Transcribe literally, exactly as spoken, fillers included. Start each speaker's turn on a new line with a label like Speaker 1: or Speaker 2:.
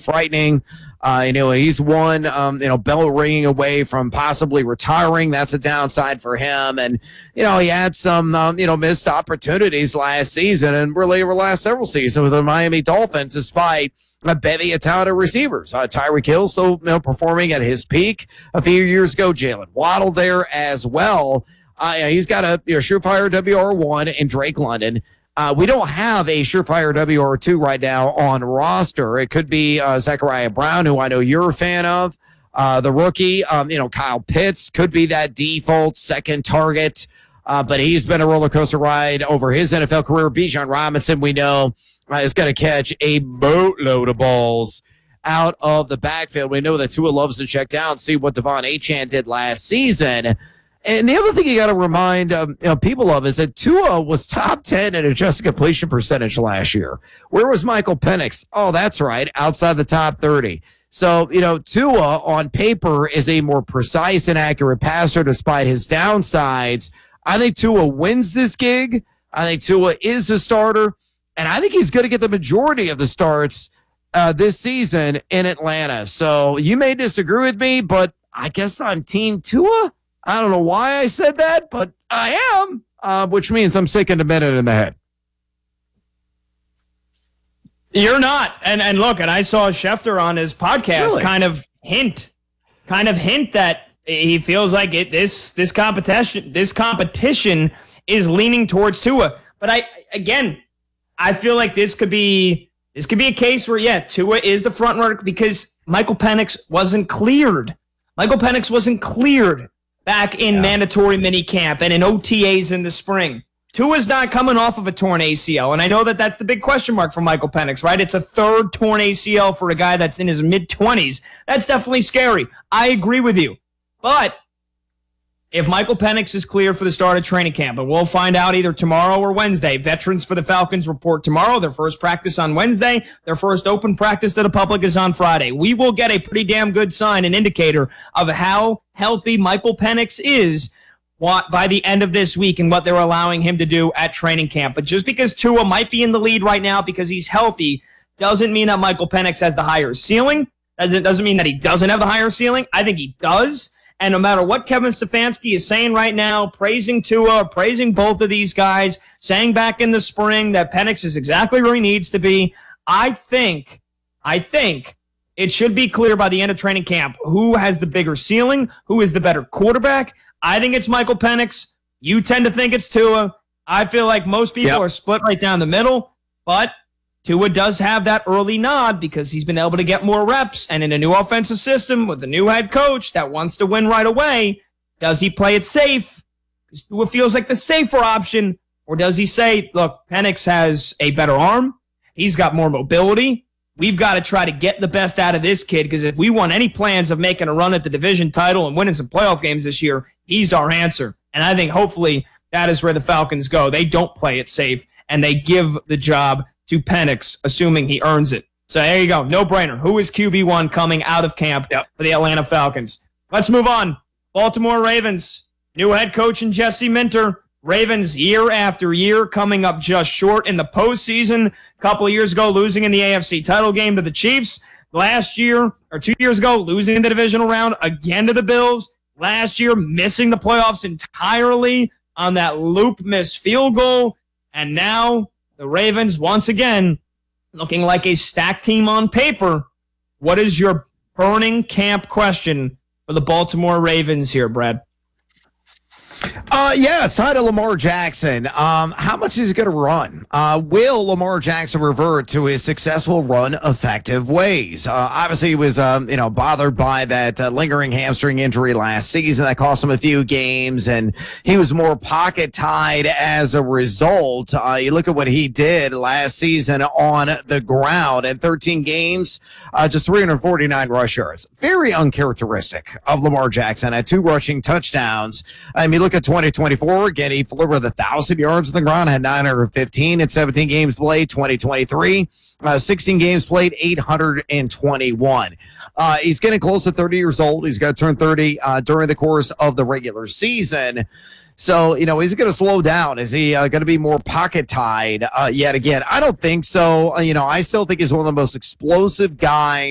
Speaker 1: frightening. Uh, you know, he's one, um, you know, bell ringing away from possibly retiring. That's a downside for him. And, you know, he had some, um, you know, missed opportunities last season and really over the last several seasons with the Miami Dolphins, despite a bevy of talented receivers. Uh, Tyreek Hill still, you know, performing at his peak a few years ago. Jalen Waddle there as well. Uh, he's got a you know, surefire W R one in Drake London. Uh, we don't have a surefire W R two right now on roster. It could be uh, Zechariah Brown, who I know you're a fan of. Uh, the rookie, um, you know, Kyle Pitts could be that default second target, uh, but he's been a roller coaster ride over his N F L career. Bijan Robinson, we know, uh, is going to catch a boatload of balls out of the backfield. We know that Tua loves to check down, see what Devon Achane did last season. And the other thing you got to remind um, you know, people of is that Tua was top ten in adjusted completion percentage last year. Where was Michael Penix? Oh, that's right, outside the top thirty. So, you know, Tua on paper is a more precise and accurate passer despite his downsides. I think Tua wins this gig. I think Tua is a starter, and I think he's going to get the majority of the starts uh, this season in Atlanta. So you may disagree with me, but I guess I'm team Tua. I don't know why I said that, but I am, uh, which means I'm sick and demented in the head.
Speaker 2: You're not. And and look, and I saw Schefter on his podcast really? kind of hint, kind of hint that he feels like it this this competition this competition is leaning towards Tua. But I again, I feel like this could be this could be a case where yeah, Tua is the front runner because Michael Penix wasn't cleared. Michael Penix wasn't cleared back in yeah. mandatory minicamp and in O T As in the spring. Tua's not coming off of a torn A C L, and I know that that's the big question mark for Michael Penix, right? It's a third torn A C L for a guy that's in his mid-twenties. That's definitely scary. I agree with you. But if Michael Penix is clear for the start of training camp, and we'll find out either tomorrow or Wednesday. Veterans for the Falcons report tomorrow. Their first practice on Wednesday. Their first open practice to the public is on Friday. We will get a pretty damn good sign, an indicator of how healthy Michael Penix is by the end of this week and what they're allowing him to do at training camp. But just because Tua might be in the lead right now because he's healthy doesn't mean that Michael Penix has the higher ceiling. Doesn't, doesn't mean that he doesn't have the higher ceiling. I think he does. And no matter what Kevin Stefanski is saying right now, praising Tua, praising both of these guys, saying back in the spring that Penix is exactly where he needs to be, I think, I think it should be clear by the end of training camp who has the bigger ceiling, who is the better quarterback. I think it's Michael Penix. You tend to think it's Tua. I feel like most people yep. are split right down the middle, but Tua does have that early nod because he's been able to get more reps, and in a new offensive system with a new head coach that wants to win right away, does he play it safe? Because Tua feels like the safer option, or does he say, look, Penix has a better arm, he's got more mobility, we've got to try to get the best out of this kid, because if we want any plans of making a run at the division title and winning some playoff games this year, he's our answer. And I think hopefully that is where the Falcons go. They don't play it safe, and they give the job to Penix, assuming he earns it. So there you go. No-brainer. Who is Q B one coming out of camp yep. for the Atlanta Falcons? Let's move on. Baltimore Ravens. New head coach in Jesse Minter. Ravens year after year coming up just short in the postseason. A couple of years ago, losing in the A F C title game to the Chiefs. Last year, or two years ago, losing in the divisional round again to the Bills. Last year, missing the playoffs entirely on that loop missed field goal. And now the Ravens, once again, looking like a stacked team on paper. What is your burning camp question for the Baltimore Ravens here, Brad?
Speaker 1: Uh, yeah, side of Lamar Jackson. Um, how much is he going to run? Uh, will Lamar Jackson revert to his successful run effective ways? Uh, obviously, he was, um, you know, bothered by that uh, lingering hamstring injury last season that cost him a few games, and he was more pocket tied as a result. Uh, you look at what he did last season on the ground in thirteen games, uh, just three hundred forty-nine rush yards. Very uncharacteristic of Lamar Jackson at two rushing touchdowns. I mean, look at twenty twenty-four, again, he flew over the one thousand yards on the ground, had nine hundred fifteen in seventeen games played. Twenty twenty-three, uh, sixteen games played, eight hundred twenty-one. Uh, he's getting close to thirty years old. He's got to turn thirty uh, during the course of the regular season. So, you know, is he going to slow down? Is he uh, going to be more pocket tied uh, yet again? I don't think so. Uh, you know, I still think he's one of the most explosive guys